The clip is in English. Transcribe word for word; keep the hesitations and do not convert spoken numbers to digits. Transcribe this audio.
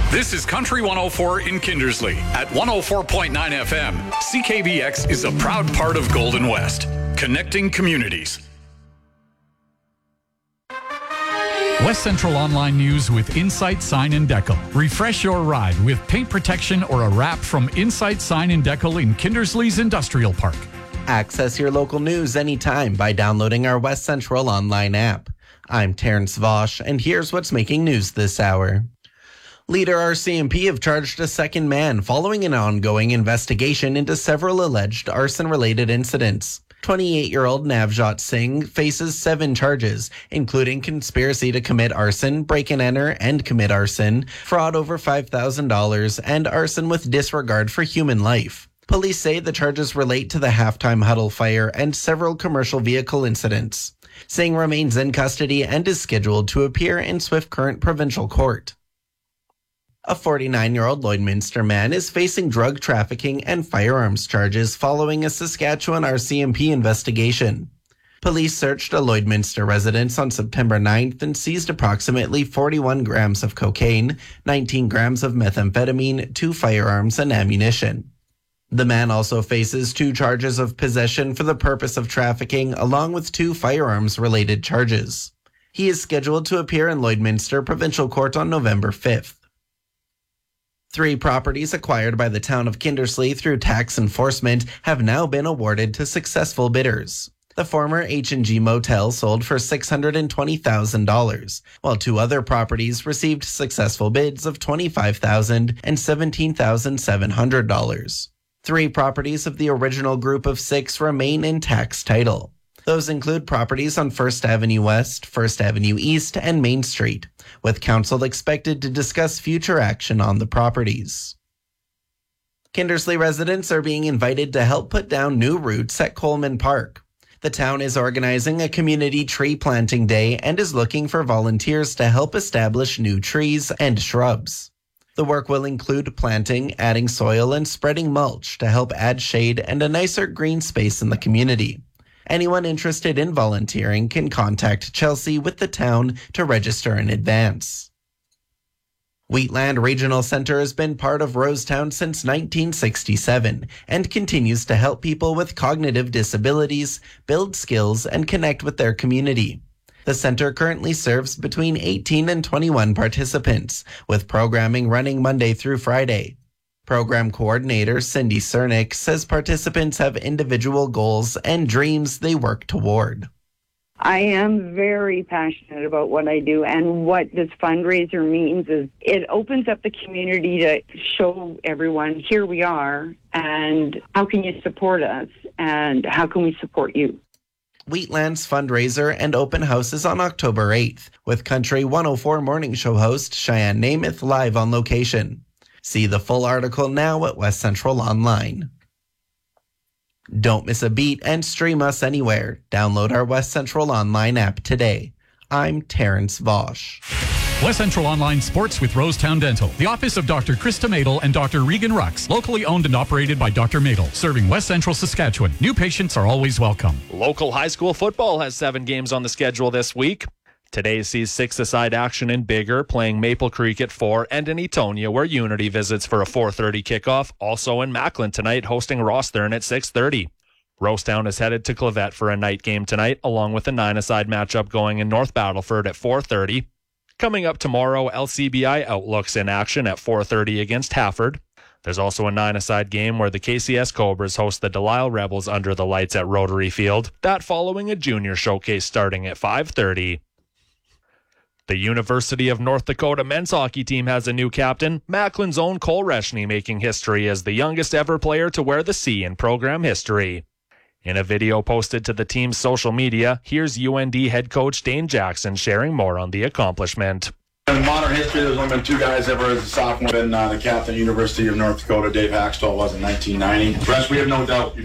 This is Country one oh four in Kindersley. At one oh four point nine F M, C K B X is a proud part of Golden West, connecting communities. West Central Online News with Insight Sign and Decal. Refresh your ride with paint protection or a wrap from Insight Sign and Decal in Kindersley's Industrial Park. Access your local news anytime by downloading our West Central Online app. I'm Terrence Vosch, and here's what's making news this hour. Leader R C M P have charged a second man following an ongoing investigation into several alleged arson-related incidents. twenty-eight-year-old Navjot Singh faces seven charges, including conspiracy to commit arson, break and enter, and commit arson, fraud over five thousand dollars, and arson with disregard for human life. Police say the charges relate to the halftime huddle fire and several commercial vehicle incidents. Singh remains in custody and is scheduled to appear in Swift Current Provincial Court. A forty-nine-year-old Lloydminster man is facing drug trafficking and firearms charges following a Saskatchewan R C M P investigation. Police searched a Lloydminster residence on September ninth and seized approximately forty-one grams of cocaine, nineteen grams of methamphetamine, two firearms, and ammunition. The man also faces two charges of possession for the purpose of trafficking, along with two firearms-related charges. He is scheduled to appear in Lloydminster Provincial Court on November fifth. Three properties acquired by the town of Kindersley through tax enforcement have now been awarded to successful bidders. The former H and G Motel sold for six hundred twenty thousand dollars, while two other properties received successful bids of twenty-five thousand dollars and seventeen thousand seven hundred dollars. Three properties of the original group of six remain in tax title. Those include properties on First Avenue West, First Avenue East, and Main Street, with council expected to discuss future action on the properties. Kindersley residents are being invited to help put down new roots at Coleman Park. The town is organizing a community tree planting day and is looking for volunteers to help establish new trees and shrubs. The work will include planting, adding soil, and spreading mulch to help add shade and a nicer green space in the community. Anyone interested in volunteering can contact Chelsea with the town to register in advance. Wheatland Regional Center has been part of Rosetown since nineteen sixty-seven and continues to help people with cognitive disabilities build skills and connect with their community. The center currently serves between eighteen and twenty-one participants, with programming running Monday through Friday. Program coordinator Cindy Cernick says participants have individual goals and dreams they work toward. I am very passionate about what I do, and what this fundraiser means is it opens up the community to show everyone, here we are, and how can you support us, and how can we support you. Wheatland's fundraiser and open house is on October eighth, with Country one oh four morning show host Cheyenne Namath live on location. See the full article now at West Central Online. Don't miss a beat and stream us anywhere. Download our West Central Online app today. I'm Terrence Vosch. West Central Online Sports with Rosetown Dental. The office of Doctor Krista Madel and Doctor Regan Rux. Locally owned and operated by Doctor Madel. Serving West Central Saskatchewan. New patients are always welcome. Local high school football has seven games on the schedule this week. Today sees six-a-side action in Biggar, playing Maple Creek at four, and in Etonia, where Unity visits for a four thirty kickoff. Also in Macklin tonight, hosting Rosthern at six thirty. Rosetown is headed to Clavet for a night game tonight, along with a nine-a-side matchup going in North Battleford at four thirty. Coming up tomorrow, L C B I Outlooks in action at four thirty against Hafford. There's also a nine-a-side game where the K C S Cobras host the Delisle Rebels under the lights at Rotary Field. That following a junior showcase starting at five thirty. The University of North Dakota men's hockey team has a new captain, Macklin's own Cole Reshney, making history as the youngest ever player to wear the C in program history. In a video posted to the team's social media, here's U N D head coach Dane Jackson sharing more on the accomplishment. In modern history, there's only been two guys ever as a sophomore, been uh, the captain of the University of North Dakota, Dave Haxtell, was in nineteen ninety. Rest, we have no doubt